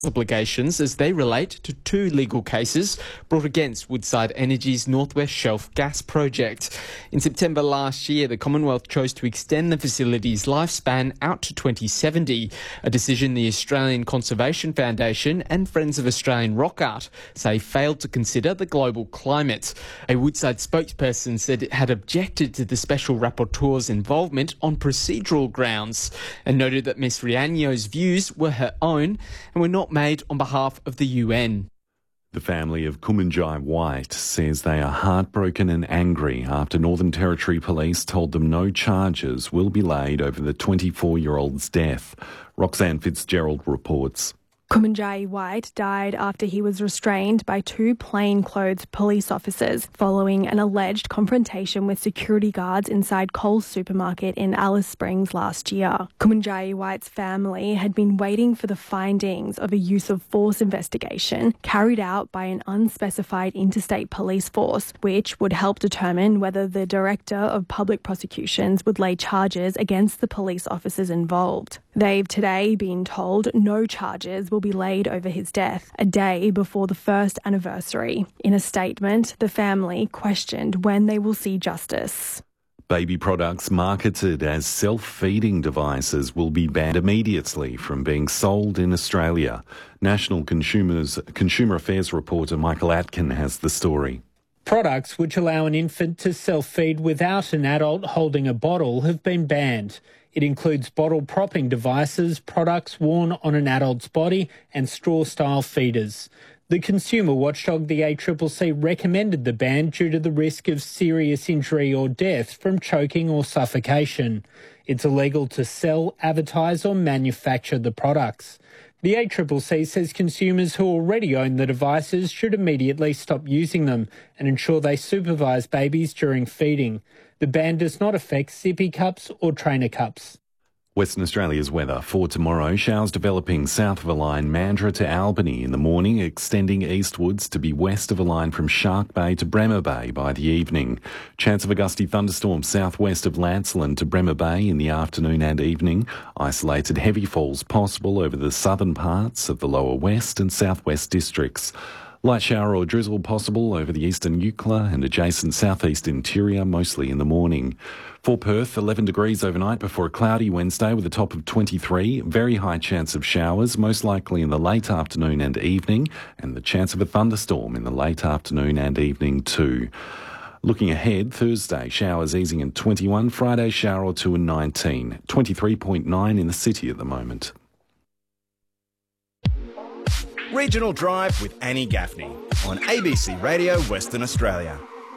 obligations as they relate to two legal cases brought against Woodside Energy's North West Shelf gas project. In September last year, the Commonwealth chose to extend the facility's lifespan out to 2070, a decision the Australian Conservation Foundation and Friends of Australian Rock Art say failed to consider the global climate. A Woodside spokesperson said it had objected to the Special Rapporteur's involvement on procedural grounds and noted that Ms Riaño's views were her own and were not made on behalf of the UN. The family of Kumanjai White says they are heartbroken and angry after Northern Territory Police told them no charges will be laid over the 24-year-old's death. Roxanne Fitzgerald reports. Kumanjai White died after he was restrained by two plainclothes police officers following an alleged confrontation with security guards inside Coles supermarket in Alice Springs last year. Kumanjai White's family had been waiting for the findings of a use of force investigation carried out by an unspecified interstate police force, which would help determine whether the Director of Public Prosecutions would lay charges against the police officers involved. They've today been told no charges will be laid over his death, a day before the first anniversary. In a statement, the family questioned when they will see justice. Baby products marketed as self-feeding devices will be banned immediately from being sold in Australia. National Consumer Affairs reporter Michael Atkin has the story. Products which allow an infant to self-feed without an adult holding a bottle have been banned. It includes bottle propping devices, products worn on an adult's body and straw-style feeders. The consumer watchdog, the ACCC, recommended the ban due to the risk of serious injury or death from choking or suffocation. It's illegal to sell, advertise or manufacture the products. The ACCC says consumers who already own the devices should immediately stop using them and ensure they supervise babies during feeding. The ban does not affect sippy cups or trainer cups. Western Australia's weather for tomorrow. Showers developing south of a line Mandurah to Albany in the morning, extending eastwards to be west of a line from Shark Bay to Bremer Bay by the evening. Chance of a gusty thunderstorm southwest of Lancelin to Bremer Bay in the afternoon and evening. Isolated heavy falls possible over the southern parts of the lower west and southwest districts. Light shower or drizzle possible over the eastern Eucla and adjacent southeast interior, mostly in the morning. For Perth, 11 degrees overnight before a cloudy Wednesday with a top of 23. Very high chance of showers, most likely in the late afternoon and evening, and the chance of a thunderstorm in the late afternoon and evening too. Looking ahead, Thursday, showers easing in 21. Friday, shower or two in 19. 23.9 in the city at the moment. Regional Drive with Annie Gaffney on ABC Radio Western Australia.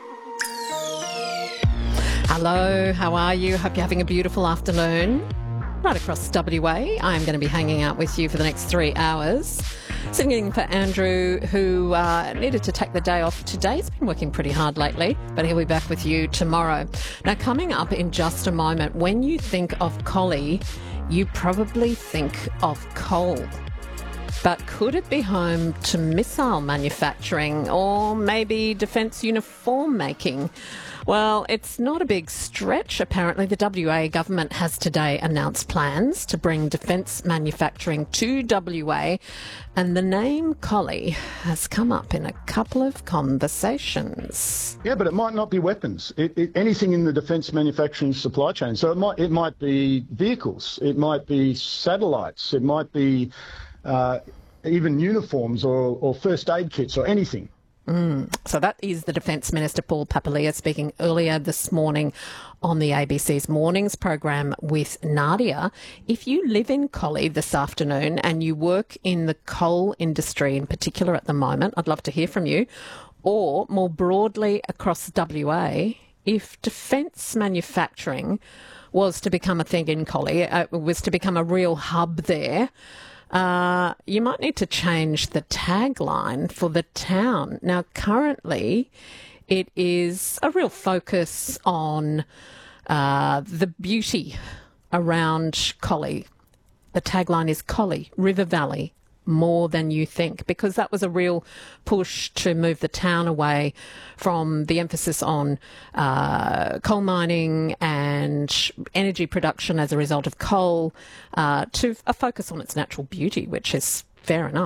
Hello, how are you? Hope you're having a beautiful afternoon. Right across WA, I'm going to be hanging out with you for the next 3 hours. Sitting in for Andrew, who needed to take the day off today. He's been working pretty hard lately, but he'll be back with you tomorrow. Now, coming up in just a moment, when you think of Collie, you probably think of coal. But could it be home to missile manufacturing or maybe defence uniform making? Well, it's not a big stretch. Apparently, the WA government has today announced plans to bring defence manufacturing to WA, and the name Collie has come up in a couple of conversations. Yeah, but it might not be weapons. Anything in the defence manufacturing supply chain. So it might be vehicles, it might be satellites, it might be even uniforms or first aid kits or anything. So that is the Defence Minister Paul Papalia speaking earlier this morning on the ABC's Mornings program with Nadia. If you live in Collie this afternoon and you work in the coal industry in particular at the moment, I'd love to hear from you. Or more broadly across WA, if defence manufacturing was to become a thing in Collie, was to become a real hub there, you might need to change the tagline for the town. Now, currently, it is a real focus on the beauty around Collie. The tagline is Collie, River Valley, more than you think, because that was a real push to move the town away from the emphasis on coal mining and energy production as a result of coal to a focus on its natural beauty, which is fair enough.